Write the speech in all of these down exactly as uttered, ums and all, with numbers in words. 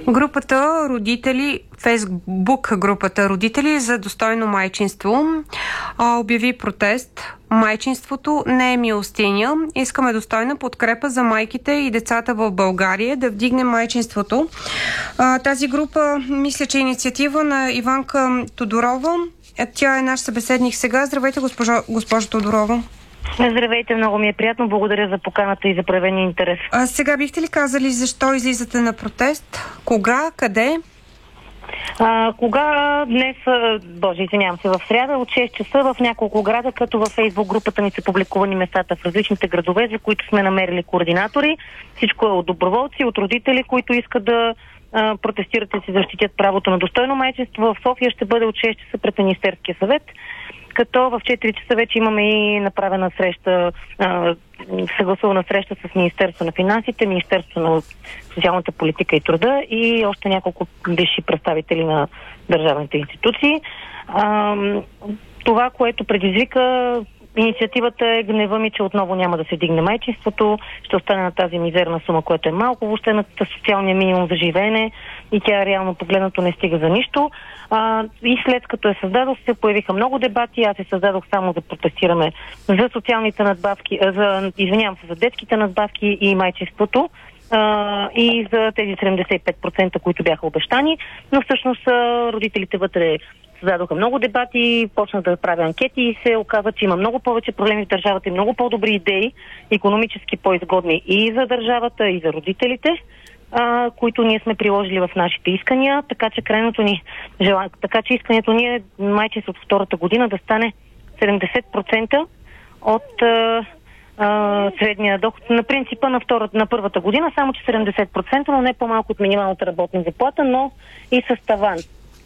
Групата родители, Фейсбук групата Родители за достойно майчинство обяви протест. Майчинството не е милостиня. Искаме достойна подкрепа за майките и децата в България, да вдигне майчинството. Тази група, мисля, че е инициатива на Иванка Тодорова. Тя е наш събеседник сега. Здравейте, госпожо, госпожо Тодорова. Здравейте, много ми е приятно. Благодаря за поканата и за проявения интерес. А сега бихте ли казали защо излизате на протест? Кога? Къде? А, кога днес, боже, извинявам се, в сряда от шест часа в няколко града, като във Фейсбук групата ни са публикувани местата в различните градове, за които сме намерили координатори. Всичко е от доброволци, от родители, които искат да а, протестират и си защитят правото на достойно майчинство. В София ще бъде от шест часа пред Министерския съвет, като в четири часа вече имаме и направена среща, а, съгласувана среща с Министерство на финансите, Министерство на социалната политика и труда и още няколко висши представители на държавните институции. А, това, което предизвика инициативата е гнева ми, че отново няма да се дигне майчинството, ще остане на тази мизерна сума, която е малко, въобще на социалния минимум за живеене и тя реално погледнато не стига за нищо. А, и след като е създадох, се появиха много дебати. Аз се създадох само да протестираме за социалните надбавки, за, извинявам се, за детските надбавки и майчинството. Uh, и за тези седемдесет и пет процента, които бяха обещани, но всъщност uh, родителите вътре създадоха много дебати, почнах да правя анкети и се оказа, че има много повече проблеми в държавата и много по-добри идеи, икономически по-изгодни и за държавата, и за родителите, uh, които ние сме приложили в нашите искания, така че крайното ни желание, така че искането ни е майчинството втората година да стане седемдесет процента от uh, Uh, средния доход на принципа на, втората, на първата година, само че седемдесет процента, но не по-малко от минималната работна заплата, но и с таван,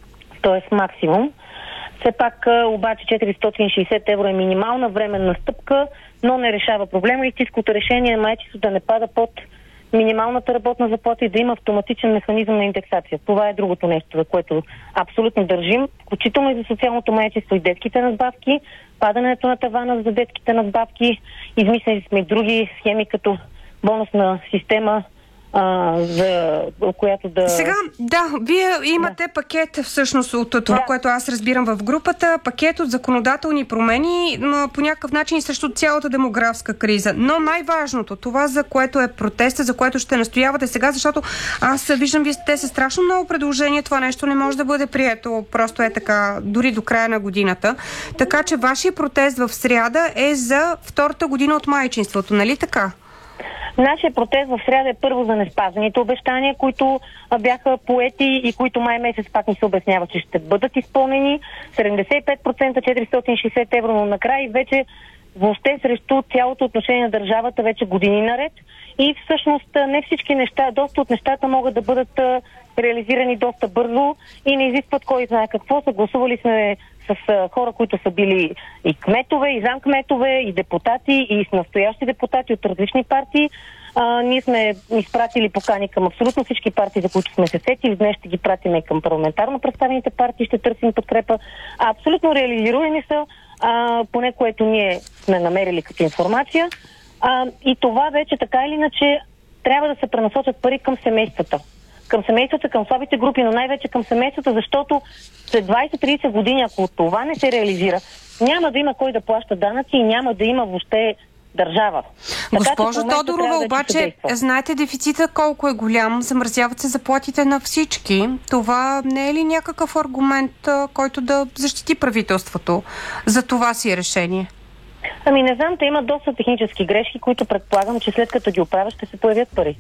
т.е. максимум. Все пак uh, обаче четиристотин и шейсет евро е минимална временна стъпка, но не решава проблема. Истинското решение е майчинството да не пада под минималната работна заплата и да има автоматичен механизъм на индексация. Това е другото нещо, за което абсолютно държим, включително и за социалното майчинство и детските надбавки, падането на тавана за детските надбавки. Измислили сме и други схеми, като бонусна система, а, за която да... Сега, да, вие имате да. пакет всъщност от това, да. което аз разбирам в групата, пакет от законодателни промени, но по някакъв начин и срещу цялата демографска криза. Но най-важното, това, за което е протеста, за което ще настоявате сега, защото аз виждам, вие сте са страшно много предложения, това нещо не може да бъде прието, просто е така, дори до края на годината. Така че вашия протест в сряда е за втората година от майчинството, нали така? Нашия протест в сряда е първо за неспазените обещания, които а, бяха поети и които май месец пак ни се обяснява, че ще бъдат изпълнени. седемдесет и пет процента, четиристотин и шейсет евро, но накрая вече въобще срещу цялото отношение на държавата вече години наред. И всъщност не всички неща, доста от нещата могат да бъдат а, реализирани доста бързо и не изискват кой знае какво. Съгласували сме с а, хора, които са били и кметове, и замкметове, и депутати, и с настоящи депутати от различни партии. А, ние сме изпратили покани към абсолютно всички партии, за които сме се сетили. Днес ще ги пратим и към парламентарно представените партии, ще търсим подкрепа. А, абсолютно реализируеми са, а, поне което ние сме намерили като информация. А, и това вече така или иначе трябва да се пренасочат пари към семействата. Към семействата, към слабите групи, но най-вече към семействата, защото след двайсет-трийсет години, ако това не се реализира, няма да има кой да плаща данъци и няма да има въобще държава. Госпожо Тодорова, да обаче, знаете дефицита колко е голям, замразяват се заплатите на всички. Това не е ли някакъв аргумент, който да защити правителството за това си решение? Ами не знам, те имат доста технически грешки, които предполагам, че след като ги оправят, ще се появят пари.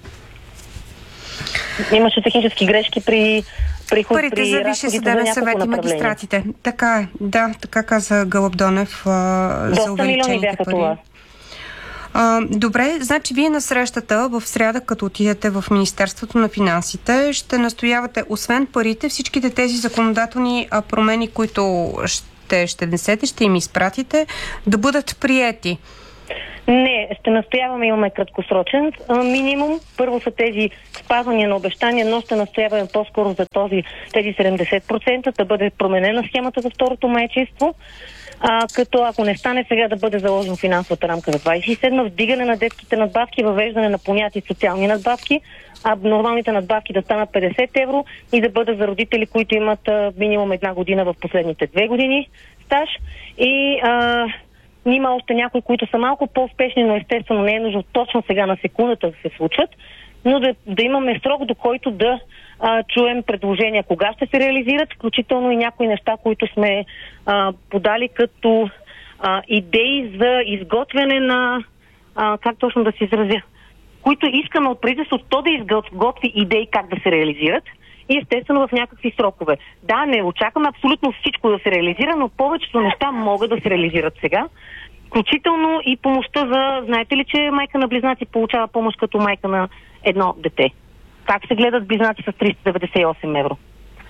Имаше технически грешки при приход, парите при за Висшия съдебен съвет и магистратите. Така е, да, така каза Гълъб Донев а, за увеличените пари. Това. А, добре, значи вие на срещата в сряда, като отидете в Министерството на финансите, ще настоявате, освен парите, всичките тези законодателни промени, които ще, ще внесете, ще им изпратите, да бъдат приети. Не, ще настояваме, имаме краткосрочен а, минимум. Първо са тези спазвания на обещания, но ще настояваме по-скоро за този, тези седемдесет процента да бъде променена схемата за второто майчинство. А, като ако не стане сега да бъде заложена финансовата рамка за двадесет и седма, вдигане на детските надбавки, въвеждане на понятие социални надбавки, а нормалните надбавки да станат петдесет евро и да бъдат за родители, които имат а, минимум една година в последните две години стаж. И а, има още някои, които са малко по-успешни, но естествено не е нужно точно сега на секундата да се случат, но да, да имаме срок, до който да а, чуем предложения кога ще се реализират, включително и някои неща, които сме а, подали като а, идеи за изготвяне на, а, как точно да се изразя, които искаме от правителството то да изготви идеи как да се реализират и естествено в някакви срокове. Да, не очакваме абсолютно всичко да се реализира, но повечето неща могат да се реализират сега. Включително и помощта за... Знаете ли, че майка на близнаци получава помощ като майка на едно дете? Как се гледат близнаци с триста деветдесет и осем евро?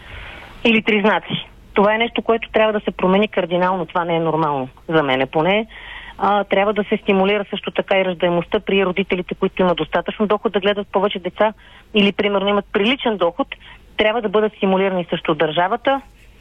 Или тризнаци? Това е нещо, което трябва да се промени кардинално. Това не е нормално за мене поне. А, трябва да се стимулира също така и раждаемостта при родителите, които имат достатъчно доход да гледат повече деца или примерно имат приличен доход. Трябва да бъдат стимулирани също от държавата.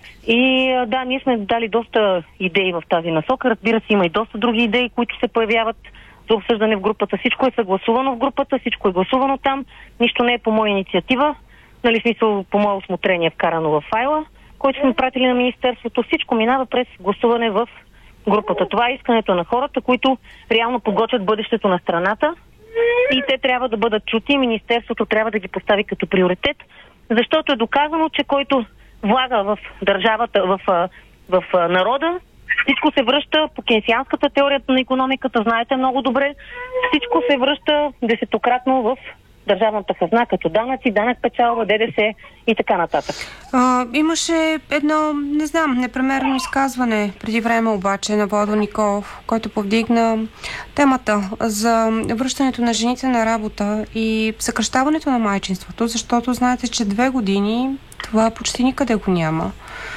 И да, ние сме дали доста идеи в тази насока. Разбира се, има и доста други идеи, които се появяват за обсъждане в групата. Всичко е съгласувано в групата, всичко е гласувано там. Нищо не е по моя инициатива. Нали, смисъл, по мое осмотрение вкарано в файла, който сме пратили на Министерството. Всичко минава през гласуване в групата. Това е искането на хората, които реално подготвят бъдещето на страната и те трябва да бъдат чути. Министерството трябва да ги постави като приоритет, защото е доказано, че който влага в държавата, в, в, в народа, всичко се връща по кейнсианската теория на икономиката, знаете много добре, всичко се връща десетократно в държавната хазна, като данъци, данък печалба, ДДС и така нататък. А, имаше едно, не знам, непремерено изказване преди време обаче на Владо Николов, който повдигна темата за връщането на жените на работа и съкращаването на майчинството, защото знаете, че две години това почти никъде го няма.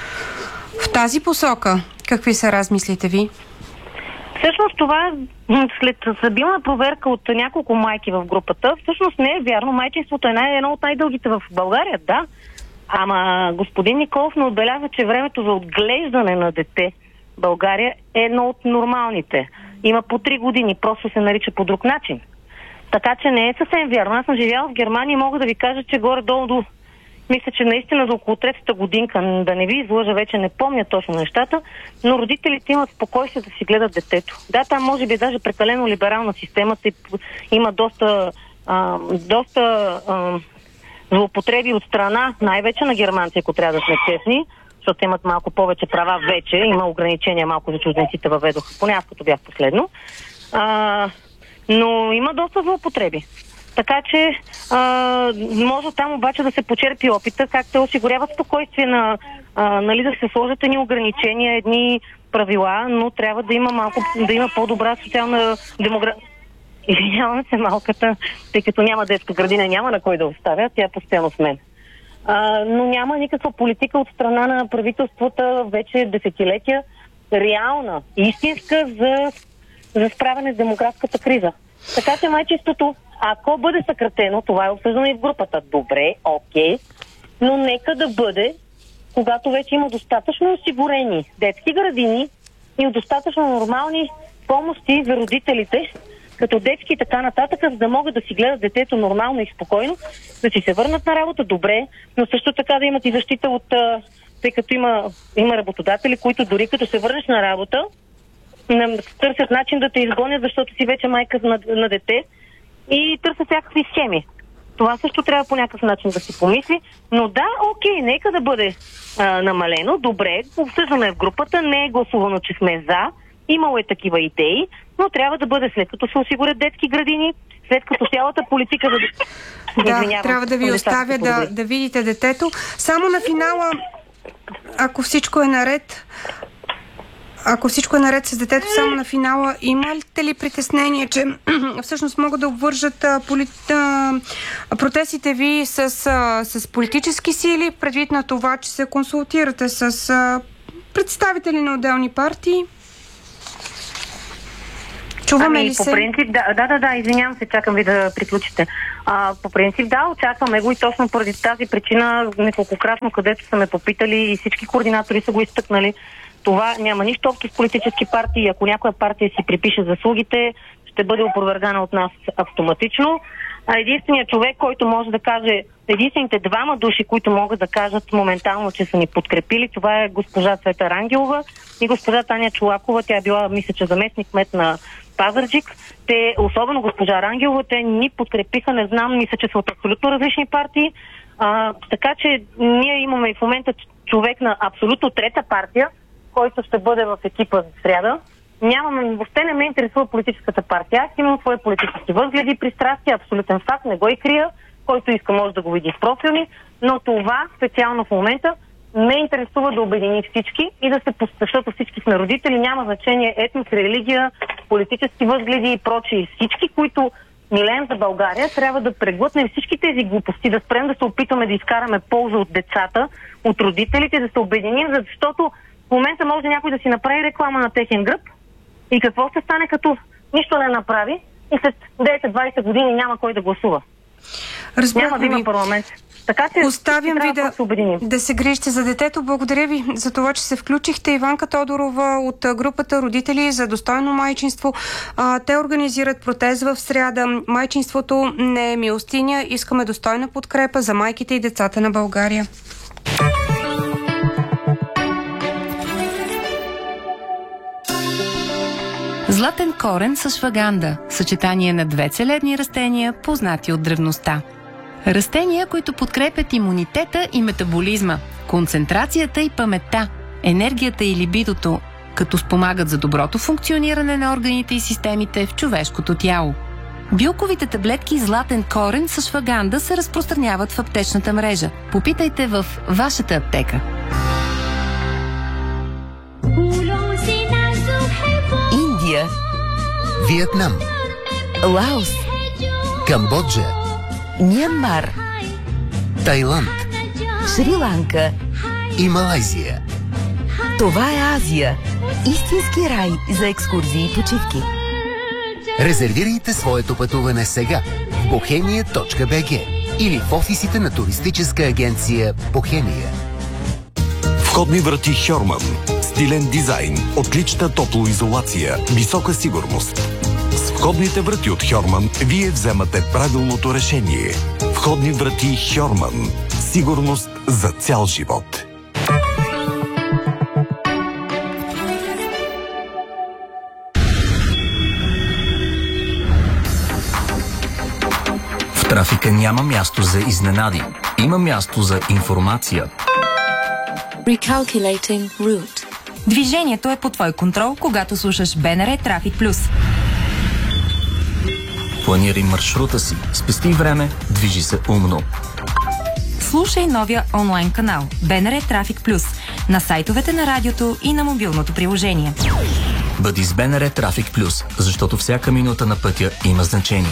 В тази посока, какви са размислите ви? Всъщност това, след събилна проверка от няколко майки в групата, всъщност не е вярно. Майчинството е най- едно от най-дългите в България, да. Ама господин Николов не отбеляза, че времето за отглеждане на дете в България е едно от нормалните. Има по три години, просто се нарича по друг начин. Така че не е съвсем вярно. Аз съм живяла в Германия и мога да ви кажа, че горе-долу до... Мисля, че наистина до около третата годинка, да не ви излъжа, вече не помня точно нещата, но родителите имат спокойствие да си гледат детето. Да, там може би е даже прекалено либерална системата и има доста, а, доста а, злоупотреби от страна, най-вече на германци, ако трябва да сме честни, защото имат малко повече права вече, има ограничения малко за чужденците въведоха, поне аз като бях последно. А, но има доста злоупотреби. Така че а, може там обаче да се почерпи опита, как те осигуряват спокойствие на, а, нали, да се сложат едни ограничения, едни правила, но трябва да има малко, да има по-добра социална демография. Извинявам се малката, тъй като няма детска градина, няма на кой да оставя, тя е постоянно с мен. А, но няма никаква политика от страна на правителствата вече десетилетия, реална, истинска за, за справяне с демографската криза. Така че майчинството, ако бъде съкратено, това е обсъждано и в групата, добре, окей, но нека да бъде, когато вече има достатъчно осигурени детски градини и достатъчно нормални помощи за родителите, като детски и така нататък, за да могат да си гледат детето нормално и спокойно, да си се върнат на работа, добре, но също така да имат и защита от, тъй като има, има работодатели, които дори като се върнеш на работа, търсят начин да те изгонят, защото си вече майка на, на дете и търсят всякакви схеми. Това също трябва по някакъв начин да си помисли, но да, окей, нека да бъде а, намалено, добре, обсъждаме в групата, не е гласувано, че сме за, имало е такива идеи, но трябва да бъде след като се осигурят детски градини, след като цялата политика за... Да, Извинявам, трябва да ви оставя да, да видите детето. Само на финала, ако всичко е наред, Ако всичко е наред с детето, само на финала, имате ли притеснение, че всъщност могат да обвържат а, поли... а, протестите ви с, а, с политически сили, предвид на това, че се консултирате с а, представители на отделни партии? Чуваме ами, ли по се? принцип, да, да, да, да, извинявам се, чакам ви да приключите. А, по принцип, да, очакваме го и точно поради тази причина, неколкократно, където са ме попитали и всички координатори са го изтъкнали. Това няма нищо общо с политически партии. Ако някоя партия си припише заслугите, ще бъде опровергана от нас автоматично. А единственият човек, който може да каже, единствените двама души, които могат да кажат моментално, че са ни подкрепили, това е госпожа Цвета Рангелова и госпожа Таня Чолакова. Тя е била, мисля, че заместник кмет на Пазарджик. Те, особено госпожа Рангелова, те ни подкрепиха, не знам, мисля, че са от абсолютно различни партии. А, така че ние имаме и в момента човек на абсолютно трета партия, който ще бъде в екипа в сряда. Нямаме, въобще не ме интересува политическата партия. Аз имам свои политически възгледи, пристрастия, абсолютен факт, не го и крия. Който иска може да го види в профилни, но това специално в момента ме интересува да обедини всички и да се, защото всички сме родители, няма значение етнос, религия, политически възгледи и прочие. Всички, които милеем за България, трябва да преглътнем всички тези глупости, да спрем да се опитваме да изкараме полза от децата, от родителите, да се обединим, защото в момента може някой да си направи реклама на техен гръб и какво ще стане, като нищо не направи и след десет-двайсет години няма кой да гласува. Разбрах няма да има парламент. Така че оставям ви да, да се грижите за детето. Благодаря ви за това, че се включихте. Иванка Тодорова от групата Родители за достойно майчинство. А, те организират протест в сряда. Майчинството не е милостиня. Искаме достойна подкрепа за майките и децата на България. Златен корен с шваганда. Съчетание на две целебни растения, познати от древността. Растения, които подкрепят имунитета и метаболизма, концентрацията и паметта, енергията и либидото, като спомагат за доброто функциониране на органите и системите в човешкото тяло. Билковите таблетки Златен корен с шваганда се разпространяват в аптечната мрежа. Попитайте в вашата аптека. Индия, Виетнам, Лаос, Камбоджа, Мянмар, Тайланд, Шри-Ланка и Малайзия. Това е Азия. Истински рай за екскурзии и почивки. Резервирайте своето пътуване сега в бохемия точка би джи или в офисите на туристическа агенция Бохемия. Входни врати Хьорман. Стилен дизайн, отлична топлоизолация, висока сигурност. С входните врати от Хьорман вие вземате правилното решение. Входни врати Хьорман. Сигурност за цял живот. В трафика няма място за изненади. Има място за информация. Recalculating route. Движението е по твой контрол, когато слушаш БНР Трафик Плюс. Планирай маршрута си, спести време, движи се умно. Слушай новия онлайн канал БНР Трафик Плюс на сайтовете на радиото и на мобилното приложение. Бъди с БНР Трафик Плюс, защото всяка минута на пътя има значение.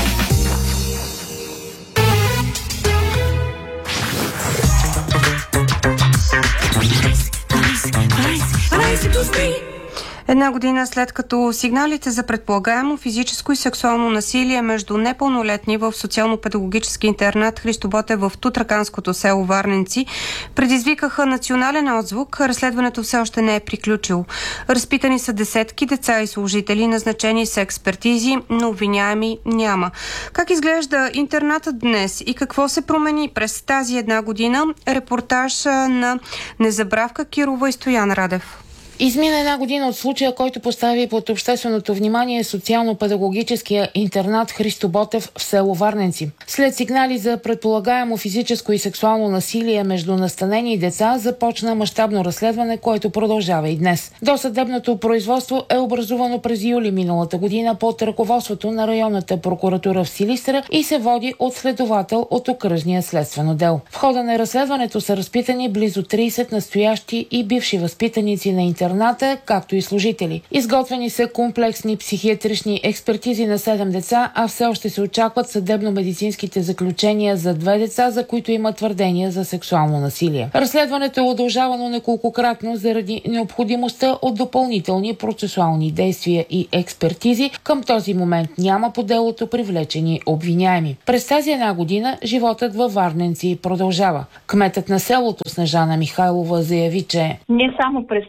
Една година след като сигналите за предполагаемо физическо и сексуално насилие между непълнолетни в социално-педагогически интернат Христо Ботев в Тутраканското село Варненци предизвикаха национален отзвук, разследването все още не е приключило. Разпитани са десетки деца и служители, назначени са експертизи, но обвиняеми няма. Как изглежда интернатът днес и какво се промени през тази една година? Репортаж на Незабравка Кирова и Стоян Радев. Измина една година от случая, който постави под общественото внимание социално-педагогическия интернат Христо Ботев в село Варненци. След сигнали за предполагаемо физическо и сексуално насилие между настанени деца, започна мащабно разследване, което продължава и днес. Досъдебното производство е образувано през юли миналата година под ръководството на районната прокуратура в Силистра и се води от следовател от окръжния следствен отдел. В хода на разследването са разпитани близо трийсет настоящи и бивши възпитаници на интернат, както и служители. Изготвени са комплексни психиатрични експертизи на седем деца, а все още се очакват съдебно-медицинските заключения за две деца, за които има твърдения за сексуално насилие. Разследването е удължавано неколкократно заради необходимостта от допълнителни процесуални действия и експертизи. Към този момент няма по делото привлечени обвиняеми. През тази една година животът във Варненци продължава. Кметът на селото Снежана Михайлова заяви, че не само през тази една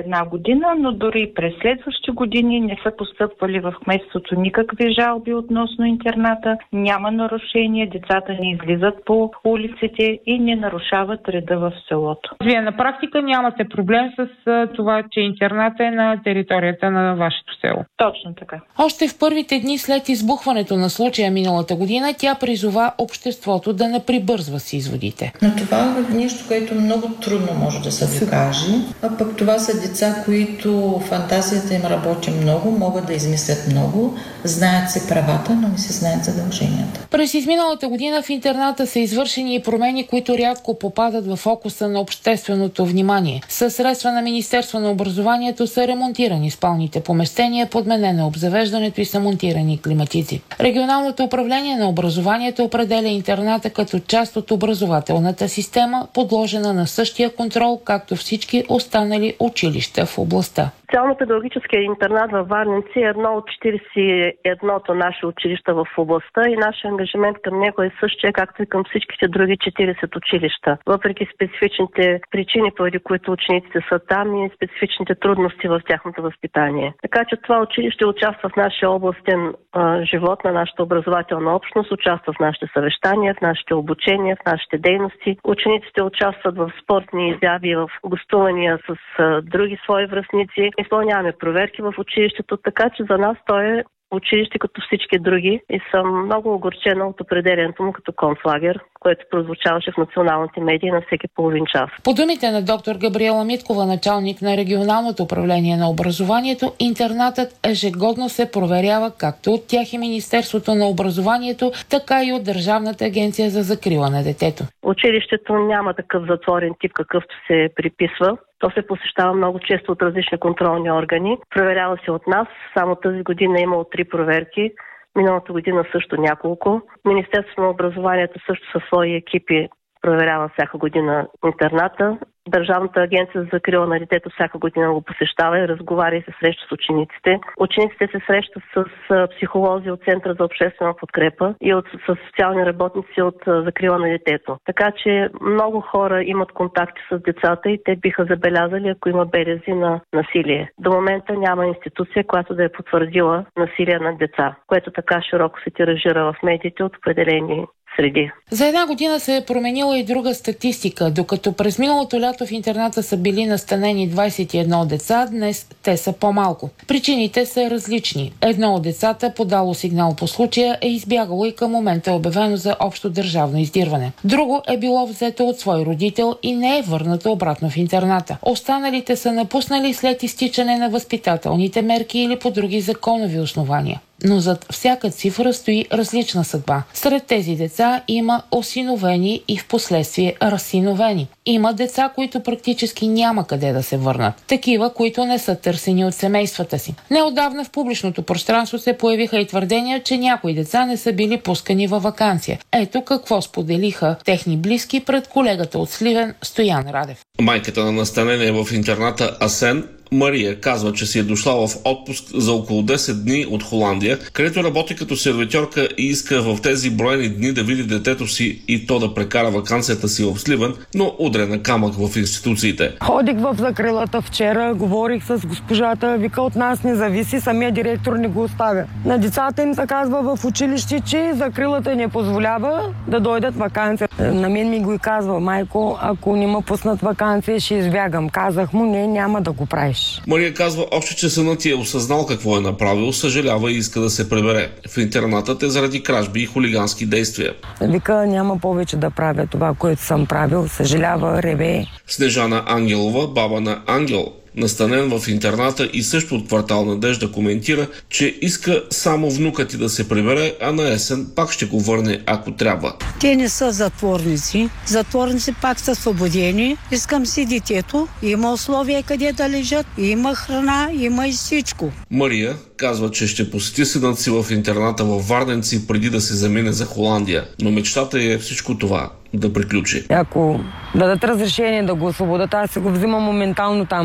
една година, но дори през следващи години не са постъпвали в кметството никакви жалби относно интерната, няма нарушения, децата не излизат по улиците и не нарушават реда в селото. Вие на практика нямате проблем с това, че интерната е на територията на вашето село. Точно така. Още в първите дни след избухването на случая миналата година, тя призова обществото да не прибързва с изводите. Но това е нещо, което много трудно може да се докаже. А пък това са деца, които фантазията им работи много, могат да измислят много, знаят се правата, но не се знаят задълженията. През изминалата година в интерната са извършени и промени, които рядко попадат в фокуса на общественото внимание. Със средства на Министерство на образованието са ремонтирани спалните помещения, подменено обзавеждането и са монтирани климатици. Регионалното управление на образованието определя интерната като част от образователната система, подложена на същия контрол, както всички останали училища в областта. Социално-педагогическия интернат във Варненци е едно от четиридесет и едното наше училища в областта и нашия ангажимент към него е същия, както и към всичките други четиридесет училища. Въпреки специфичните причини, поради които учениците са там и специфичните трудности в тяхното възпитание. Така че това училище участва в нашия областен а, живот, на нашата образователна общност, участва в нашите съвещания, в нашите обучения, в нашите дейности. Учениците участват в спортни изяви, в гостувания с а, други свои връстници. Изпълняваме проверки в училището, така че за нас то е училище като всички други и съм много огорчена от определението му като концлагер, което прозвучаваше в националните медии на всеки половин час. По думите на доктор Габриела Миткова, началник на регионалното управление на образованието, интернатът ежегодно се проверява както от тях и Министерството на образованието, така и от Държавната агенция за закрила на детето. Училището няма такъв затворен тип, какъвто се приписва. То се посещава много често от различни контролни органи. Проверява се от нас. Само тази година е имало три проверки. Миналата година също няколко. Министерството на образованието също със свои екипи проверява всяка година интерната. Държавната агенция за закрила на детето всяка година го посещава и разговаря и се среща с учениците. Учениците се срещат с психолози от Центъра за обществена подкрепа и от, с социални работници от закрила на детето. Така че много хора имат контакти с децата и те биха забелязали, ако има белези на насилие. До момента няма институция, която да е потвърдила насилие над деца, което така широко се тиражира в медиите от определени среди. За една година се е променила и друга статистика. Докато през миналото лято в интерната са били настанени двадесет и едно деца, днес те са по-малко. Причините са различни. Едно от децата, подало сигнал по случая, е избягало и към момента е обявено за общо държавно издирване. Друго е било взето от свой родител и не е върнато обратно в интерната. Останалите са напуснали след изтичане на възпитателните мерки или по други законови основания. Но зад всяка цифра стои различна съдба. Сред тези деца има осиновени и в последствие разсиновени. Има деца, които практически няма къде да се върнат. Такива, които не са търсени от семействата си. Неотдавна в публичното пространство се появиха и твърдения, че някои деца не са били пускани във ваканция. Ето какво споделиха техни близки пред колегата от Сливен Стоян Радев. Майката на настанение в интерната Асен, Мария, казва, че си е дошла в отпуск за около десет дни от Холандия, където работи като сервитьорка и иска в тези броени дни да види детето си и то да прекара ваканцията си в Сливен, но удря на камък в институциите. Ходих в закрилата вчера, говорих с госпожата, вика от нас не зависи, самия директор не го оставя. На децата им се казва в училище, че закрилата не позволява да дойдат ваканция. На мен ми го и казва, майко, ако не ме пуснат ваканция, ще избягам. Казах му, не, няма да го правиш. Мария казва още, че синът ти е осъзнал какво е направил, съжалява и иска да се прибере. В интернатът е заради кражби и хулигански действия. Вика, няма повече да правя това, което съм правил, съжалява, реве. Снежана Ангелова, баба на Ангел, настанен в интерната и също от квартал Надежда, коментира, че иска само внукът ти да се прибере, а на есен пак ще го върне, ако трябва. Те не са затворници. Затворници пак са свободени. Искам си детето. Има условия къде да лежат. Има храна, има и всичко. Мария казва, че ще посети синът си в интерната във Варненци преди да се замине за Холандия. Но мечтата е всичко това да приключи. Ако дадат разрешение да го освободят, аз се го взимам моментално там. Аз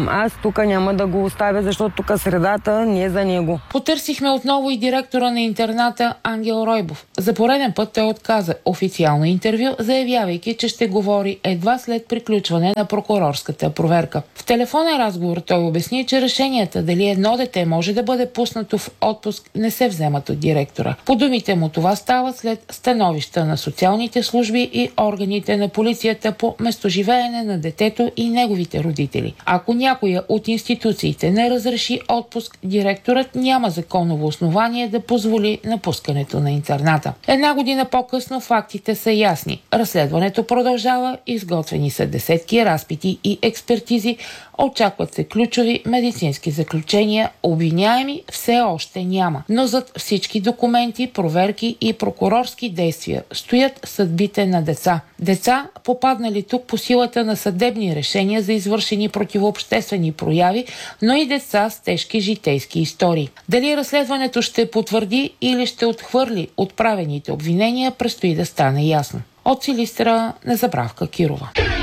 тук няма да го оставя, защото тук средата не е за него. Потърсихме отново и директора на интерната Ангел Ройбов. За пореден път той отказа официално интервю, заявявайки, че ще говори едва след приключване на прокурорската проверка. В телефонен разговор той обясни, че решенията дали едно дете може да бъде пуснато в отпуск не се вземат от директора. По думите му това става след становища на социалните служби и органите на полицията по местоживеене на детето и неговите родители. Ако някоя от институциите не разреши отпуск, директорът няма законово основание да позволи напускането на интерната. Една година по-късно фактите са ясни. Разследването продължава, изготвени са десетки разпити и експертизи, очакват се ключови медицински заключения, обвиняеми все още няма. Но зад всички документи, проверки и прокурорски действия стоят съдбите на деца. Деца, попаднали тук по силата на съдебни решения за извършени противообществени прояви, но и деца с тежки житейски истории. Дали разследването ще потвърди или ще отхвърли отправените обвинения, предстои да стане ясно. От Силистра, Незабравка Кирова.